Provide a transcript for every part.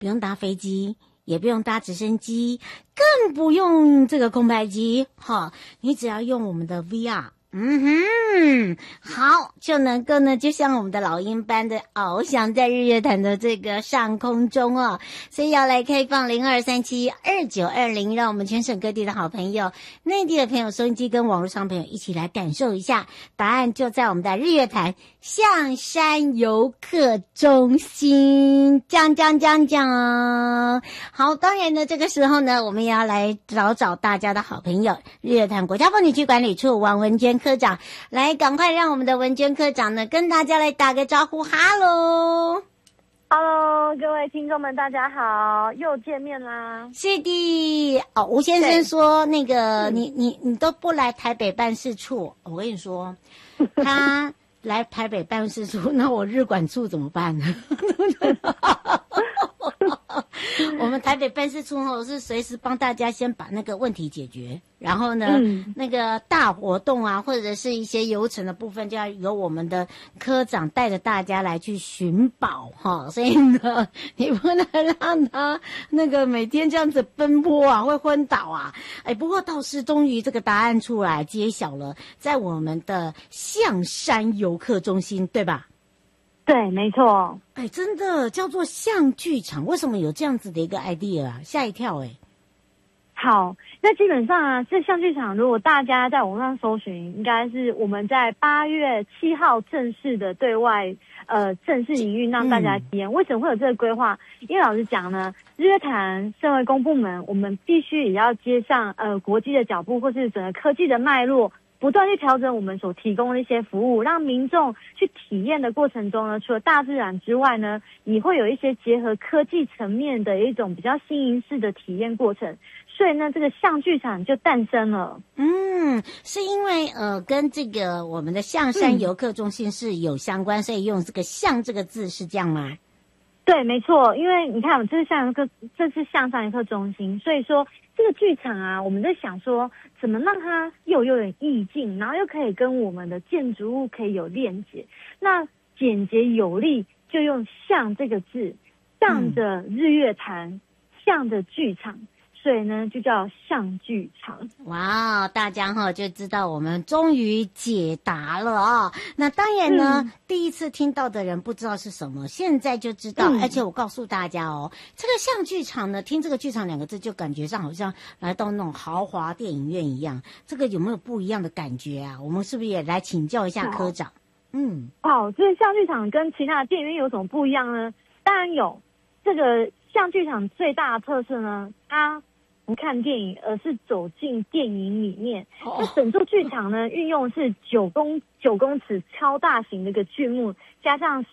不用搭飞机，也不用搭直升机，更不用这个空拍机，你只要用我们的 VR。好，就能够呢，就像我们的老鹰般的翱翔在日月潭的这个上空中哦，所以要来开放02372920，让我们全省各地的好朋友、内地的朋友、收音机跟网络上朋友一起来感受一下。答案就在我们的日月潭象山游客中心，讲。好，当然呢，这个时候呢，我们也要来找大家的好朋友，日月潭国家风景区管理处王文娟科长，来赶快让我们的文娟科长呢跟大家来打个招呼。哈喽， 各位听众们，大家好，又见面啦。 是的，吴先生说那个你都不来台北办事处，我跟你说，他来台北办事处，那我日管处怎么办呢？我们台北办事处是随时帮大家先把那个问题解决，然后呢，那个大活动啊，或者是一些游程的部分，就要由我们的科长带着大家来去寻宝所以呢，你不能让他那个每天这样子奔波啊，会昏倒啊。不过倒是终于这个答案出来揭晓了，在我们的象山游客中心，对吧？ 对，没错。 真的叫做象剧场，为什么有这样子的一个 idea 啊？吓一跳好，那基本上啊，这象剧场如果大家在网上搜寻，应该是我们在8月7号正式的对外正式营运，让大家体验。为什么会有这个规划？因为老实讲呢，日月潭身为公部门，我们必须也要接上国际的脚步，或是整个科技的脉络，不断去调整我们所提供的一些服务，让民众去体验的过程中呢，除了大自然之外呢，也会有一些结合科技层面的一种比较新颖式的体验过程。所以呢，这个象剧场就诞生了。 是因为跟这个我们的象山游客中心是有相关，所以用这个象这个字，是这样吗？ 对，没错。因为你看，这是象山游客中心，所以说这个剧场啊，我们在想说怎么让它又有点意境，然后又可以跟我们的建筑物可以有链接。那简洁有力，就用象这个字，向着日月潭，向着剧场。所以呢，就叫象剧场。 哇，大家就知道我们终于解答了那当然呢，第一次听到的人不知道是什么，现在就知道。而且我告诉大家这个象剧场呢，听这个剧场2个字就感觉上好像来到那种豪华电影院一样。这个有没有不一样的感觉啊？我们是不是也来请教一下科长？ 这个象剧场跟其他的电影院有什么不一样呢？当然有。这个象剧场最大的特色呢，它不看电影，而是走进电影里面。那整座剧场呢，运用是9公尺超大型的一个剧幕，加上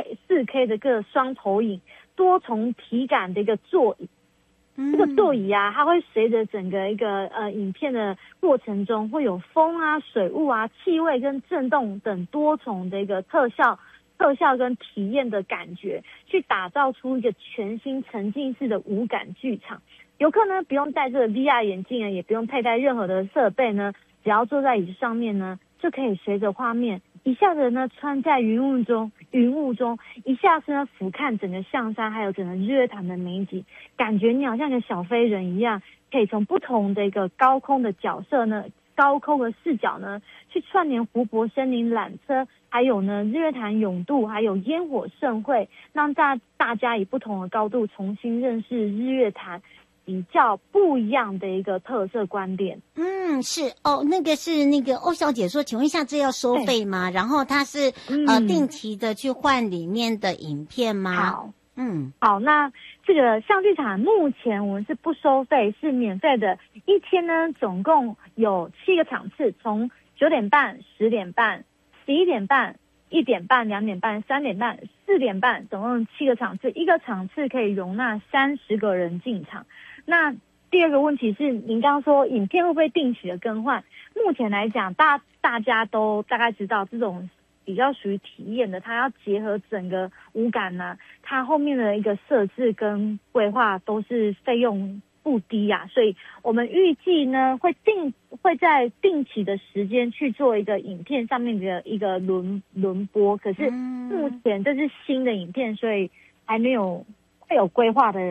4K 的一个双投影，多重体感的一个座椅。这个座椅啊，它会随着整个一个影片的过程中，会有风啊、水雾啊、气味跟震动等多重的一个特效跟体验的感觉，去打造出一个全新沉浸式的无感剧场。游客呢，不用戴这个 VR 眼镜也不用佩戴任何的设备呢，只要坐在椅子上面呢，就可以随着画面一下子呢穿在云雾中，一下子呢俯瞰整个象山还有整个日月潭的美景，感觉你好像个小飞人一样，可以从不同的一个高空的视角呢，去串联湖泊、森林、缆车，还有呢日月潭泳渡，还有烟火盛会，让大家以不同的高度重新认识日月潭比较不一样的一个特色观点。 是那个是那个欧小姐说，请问一下，这要收费吗？然后它是定期的去换里面的影片吗？ 好，那这个象剧场目前我们是不收费，是免费的。一天呢，总共有7个场次，从9点半、10点半、11点半、1点半、2点半、3点半、4点半，总共7个场次，一个场次可以容纳30个人进场。那第二个问题是，您刚刚说影片会不会定期的更换？目前来讲，大家都大概知道，这种比较属于体验的，它要结合整个五感呢，它后面的一个设置跟规划都是费用不低啊，所以我们预计呢会在定期的时间去做一个影片上面的一个轮播，可是目前这是新的影片，所以还没有会有规划的人。